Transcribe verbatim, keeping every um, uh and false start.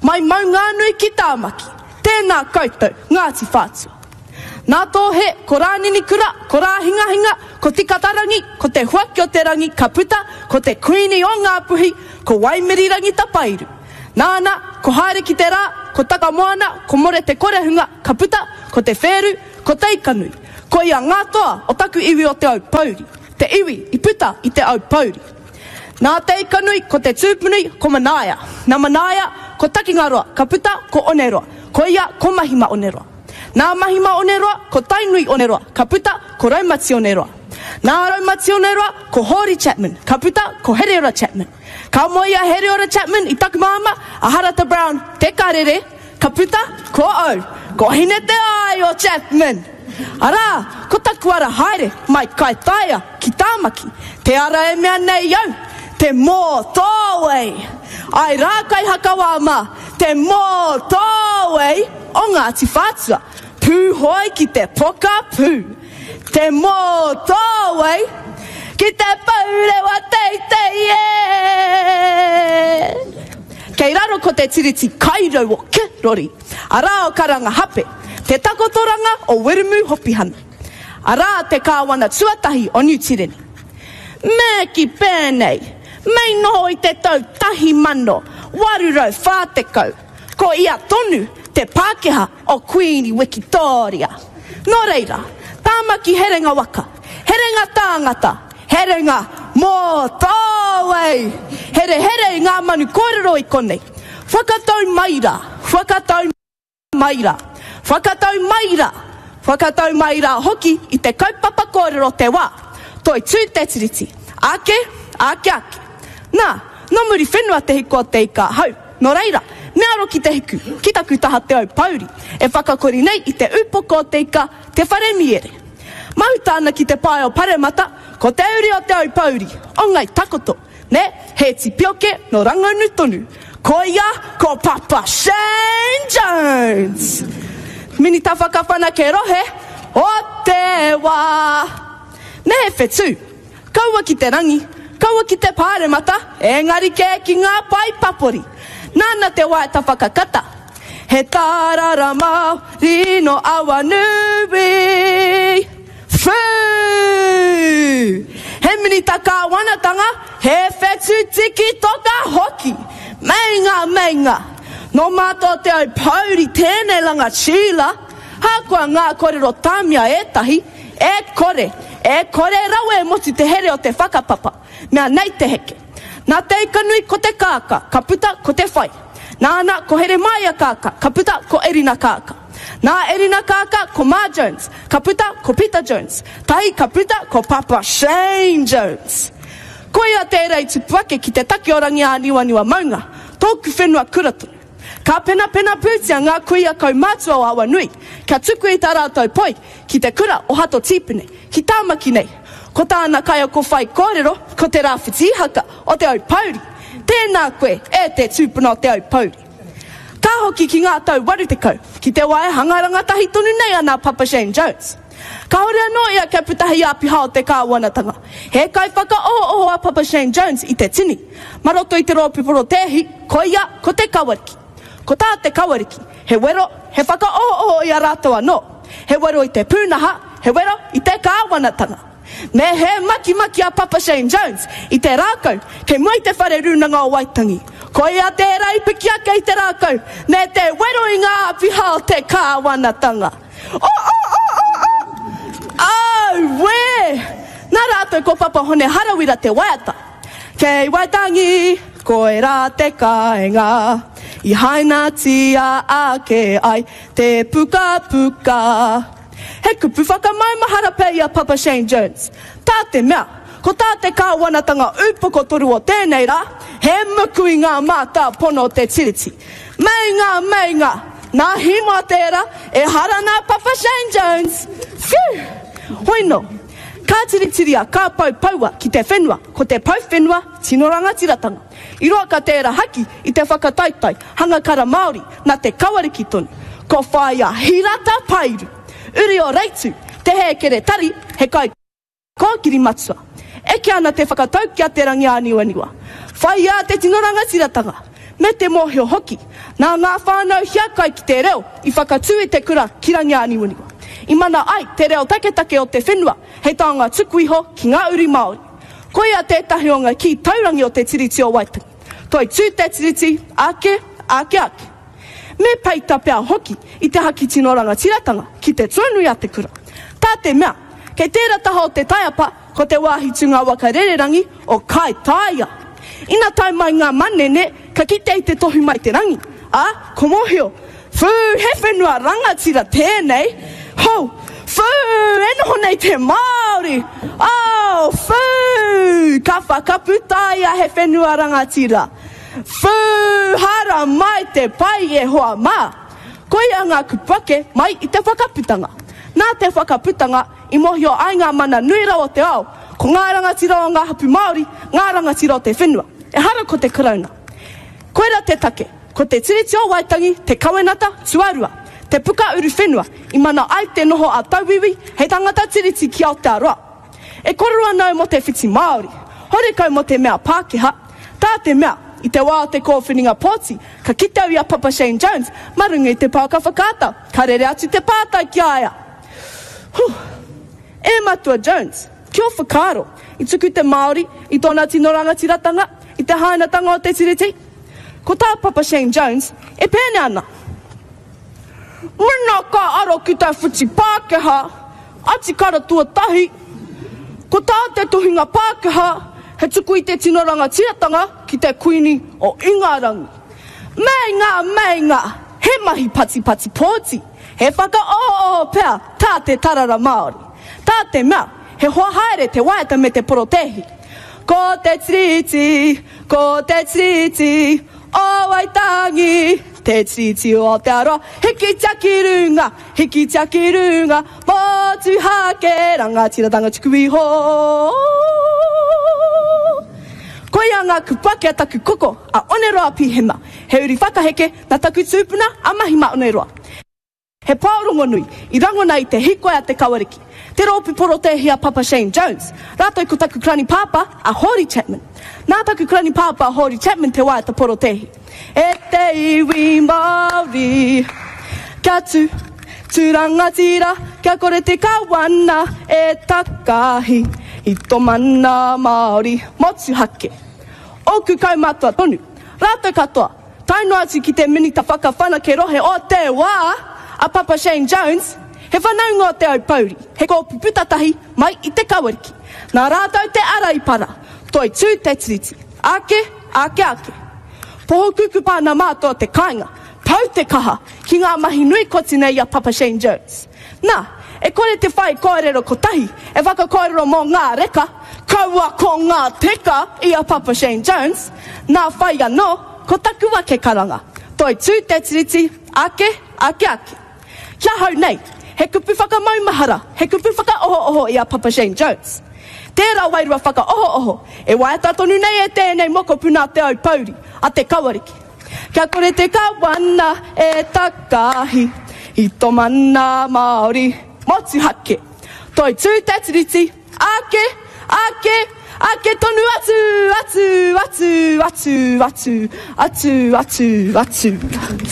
mai maunga nui ki tāmaki, tēnā koutou, Ngāti Whātua. Nā tō he, ko rānini kura, ko rā hinga hinga, ko tika tarangi, ko te huaki o te rangi, ka puta, ko te kuini o ngā puhi, ko waimiri rangi tapairu. Nāna, ko haere ki te rā, ko taka moana, ko more te korehunga, ka puta, ko te wheru, ko te ikanui. Ko ia ngā toa o taku iwi o te au pauri. Te iwi i puta i te au pauri. Nā te ikanui, ko te tūpunui, ko manaia. Nā manaia, ko takingaroa, ka puta, ko oneroa. Ko ia, ko mahima oneroa. Nā mahima oneroa, ko tainui oneroa, ka puta, ko raumati oneroa. Nā raumati oneroa, ko Hori Chapman, ka puta, ko Hereora Chapman. Ka moia Hereora Chapman i taku māma, a Harata Brown, te karere, ka puta, ko au, ko hine te ai o Chapman. Arā, ko taku ara haere, mai kai taia, ki tāmaki, te ara e mea nei au, te mō tōwei. Ai rā kai hakawa mā, te mō tōwei o Ngāti Whātua. Pū hoi ki te poka pū. Te mō tōwei ki te paurewa teitei e. Kei raro ko te tiriti kairau o ke rori. Arā o karanga hape, te takotoranga o Wiremu Hopihana. Arā te kāwana tuatahi o New Tireni. Me ki pēnei, mei noho i te tau tahi mano, warurau whātekau, ko ia tonu te Pākehā o Queen Victoria. Nō reira, tāmaki herenga waka, herenga tāngata, herenga mō tāwei, here here i ngā manu kōrero i konei. Whakatau maira, whakatau maira, whakatau maira, whakatau maira hoki i te kaupapa kōrero te wā. Toi tū te tiriti, ake, ake ake. Nā, no muri whenua te hiko te ika hau. Nō reira, mearo ki te hiku, ki taku taha te au pauri, e whakakori nei i te upoko o te ika, te whare miere. Mau tāna ki te pae o paremata, ko te uri o te au pauri, o ngai takoto, ne, he tipioke no rangaunu tonu. Ko ia, ko Papa Shane Jones. Mini ta whakawhana ke rohe, o te wā. Ne he whetū, kaua ki te rangi, kaua ki te pāremata, engari ke ki ngā pai papori. Nāna te wā e ta whakakata. He tarara Māori no awa nui. Whū! He mini ta kā wanatanga, he whetū tiki toka hoki. Meinga, meinga. No mātua te au pauri tēnei langa Sheila, hākua ngā kōrero tāmia etahi, e kore, e kore rau e motu te here o te whakapapa, mea nei te heke. Nā te ikanui ko te kāka, ka puta ko te whai. Nāna ko here maia kāka, ka puta ko Erina kāka. Nā Erina kāka ko Ma Jones, ka puta ko Peter Jones. Tahi ka puta ko Papa Shane Jones. Ko ia tērei tupuake ki te take orangi a niwaniwa maunga, tōku whenua kuratunu. Ka pena pena pūtia ngā kuia kau mātua o awa nui, ka tuku i tā rātou poi, ki te kura o hato tīpune, ki tāmaki nei. Ko tāna kai o ko whai kōrero, ko te rāwhiti haka o te au pauri. Tēnā koe e te tūpuna o te au pauri. Ka hoki ki ngā tau waru te kau, ki te wae hangaranga tahi tonu nei ana Papa Shane Jones. Ka hore anō ia kia putahi apiha o te kāwanatanga. He kai whaka oho oho a Papa Shane Jones i te tini. Maroto i te roa piporo tehi, ko ia, ko te kawariki. Ko tā te kawariki, he wero, he whaka oho oho i a rātou anō. He wero i te pūnaha, he wero i te kāwanatanga. Me he maki maki a Papa Shane Jones i te rākau, ke mai te whare rūnanga o Waitangi. Ko ia te rei piki ake i te rākau, me te wero i ngā apiha o te kāwanatanga. Oh, oh, oh, oh, oh! Au, we! Nā rātou ko Papa hone harawira te waiata. Kei Waitangi, koe rā te kāinga, i haina tia ake ai te puka puka. He kupu whakamau mahara pei a Papa Shane Jones. Tā te mea, ko tā te kāwanatanga upoko toru o tēnei rā, he muku i ngā mātā pono o te tiriti. Meinga, meinga, nā hima tērā, e harana Papa Shane Jones. Phew! Hoino, kā tiritiria, kā pau paua ki te whenua, ko te pau whenua, tinoranga tiratanga. I roa ka tērā haki i te whakataitai, hangakara Māori, nā te kawariki tonu. Ko whaia hirata pairu. Uri o reitu, te hekere tari, he kai kōkiri matua. Eke ana te whakatau kia te rangi a niwa niwa. Whai a te tinoranga tiratanga. me te mōhio hoki. Nā ngā whānau hiakai ki te reo, i whakatui te kura ki rangi aniwaniwa. I mana ai, te reo taketake o te whenua, hei taonga tuku iho ki ngā uri Māori. Koia tētahi o ngā ki taurangi o te tiriti o Waitangi. Toi tū te tiriti, ake, ake, ake. Me peita pia hoki i te haki tino rangatiratanga ki te tuanui a te kura. Tā te mea, kei tērā taha o te taiapa, ko te wāhi tunga wakarererangi o kai taia. Ina tai mai ngā manene, ka kite i te tohu mai te rangi. A, ko mohio, whū he whenua rangatira tēnei. Hou, whū, e noho nei te Māori. Oh, whū, ka whakaputāia he whenua rangatira. Whū, hara mai te pai e hoa mā. Koia ngā kupake mai i te whakaputanga. Nā te whakaputanga, i mohio ai ngā mana nui rau o te ao, ko ngā rangatira o ngā hapu Māori, ngā rangatira o te whenua. E hara ko te karauna. Koera te take, ko te tiriti o Waitangi, te kawenata, tuarua, te puka uru whenua, i mana ai te noho a tauiwi, hei tangata tiriti ki Aotearoa. E korua nau mo te whiti Māori, hore kau mo te mea Pākehā, tā te mea, i te wā o te kōwhininga pōti, ka kitau i a Papa Shane Jones, marunga i te pāka whakata, ka rere atu te pātai ki aia. Huh. E matua Jones, kia whakaro, i tuku te Māori, i tōna tino rangatiratanga, i te hainatanga o te tiriti. Ko tā Papa Shane Jones, e pēne ana. Muna ka aro ki tā whiti Pākehā, ati kara tuatahi. Ko tā te tuhinga Pākehā, he tuku i te tino rangatiratanga ki te kuini o Ingarangi. Mei ngā, mei ngā, he mahi pati pati pōti, he whaka o o pēr tā te tarara Māori. Tā te mea, he hoa haere te waita me te porotehi. Ko te tiriti, ko te tiriti, o Waitangi, te tiriti o Aotearoa, hiki tiaki runga, hiki tiaki runga, motu hake, rangatiratanga tuku iho. Koia ngā kupake a taku koko a Oneroa Pihema, he uri whakaheke na taku tūpuna a Mahima Oneroa. He pārongo nui, i rangona i te hikoe a te kawariki. Te rōpi porotehi a Papa Shane Jones, rātou ko taku krani pāpa a Hori Chapman. Nā taku krani pāpa a Hori Chapman te waita porotehi. E te iwi Māori, kia tu, tu rangatira, kia kore te kawana e takahi. I tō mana Māori, motu hake. Oku kaumatua tonu, rātou katoa, taino atu ki te minita whakawhana ke rohe o te wā, a Papa Shane Jones, he whanaunga o te au pauri, he ko puputatahi mai i te kawariki. Nā rātou te ara i para, toi tū te tiriti, ake, ake, ake. Poho kuku pāna mātua te kāinga, pau te kaha, ki ngā mahi nui koti nei a Papa Shane Jones. Nā, e kore te whai kōrero ko tahi, e whaka kōrero mō ngā reka, kaua ko ngā teka i a Papa Shane Jones, nā whai anō, ko taku wake karanga. Toi tū te tiriti, ake, ake, ake. Kia hau nei, he kupu whakamaumahara, he kupu whaka oho oho i a Papa Shane Jones. Tērā wairua whaka oho oho, e waeta tonu nei e tēnei moko puna te au pauri, a te kawariki. Kia kore te kawana e takahi, i tō mana Māori, motu hake. Toi tū te tiriti, ake, ake, ake tonu atu, atu, atu, atu, atu, atu, atu, atu.